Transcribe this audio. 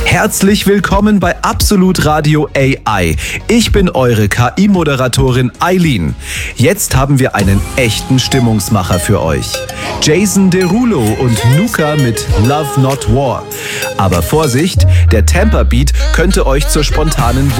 Herzlich willkommen bei Absolut Radio AI. Ich bin eure KI-Moderatorin Eileen. Jetzt haben wir einen echten Stimmungsmacher für euch. Jason Derulo und Nuka mit Love Not War. Aber Vorsicht, der Tampa Beat könnte euch zur spontanen